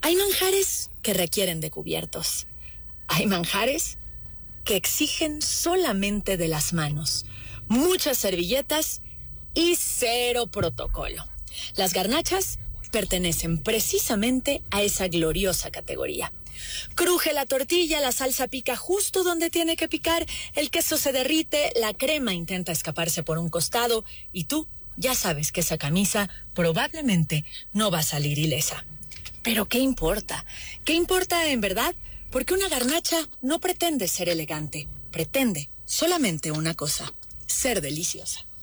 Hay manjares que requieren de cubiertos. Hay manjares que exigen solamente de las manos, muchas servilletas y cero protocolo. Las garnachas pertenecen precisamente a esa gloriosa categoría. Cruje la tortilla, la salsa pica justo donde tiene que picar, el queso se derrite, la crema intenta escaparse por un costado y tú ya sabes que esa camisa probablemente no va a salir ilesa. Pero ¿qué importa? ¿Qué importa en verdad? Porque una garnacha no pretende ser elegante, pretende solamente una cosa: ser deliciosa.